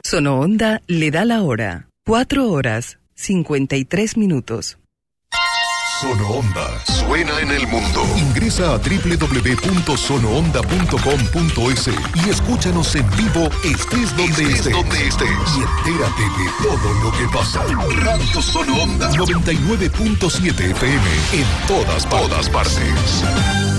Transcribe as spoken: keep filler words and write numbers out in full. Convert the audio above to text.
Sonoonda le da la hora. Cuatro horas, cincuenta y tres minutos. Sonoonda suena en el mundo. Ingresa a doble u doble u doble u punto sonoonda punto com punto es y escúchanos en vivo, estés donde estés, estés. Donde estés. Y entérate de todo lo que pasa. Radio Sonoonda noventa y nueve punto siete F M en todas, todas partes.